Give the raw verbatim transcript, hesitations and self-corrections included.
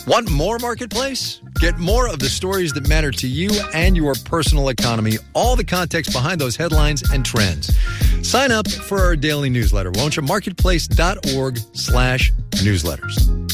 Want more Marketplace? Get more of the stories that matter to you and your personal economy, all the context behind those headlines and trends. Sign up for our daily newsletter, won't you? Marketplace.org slash newsletters.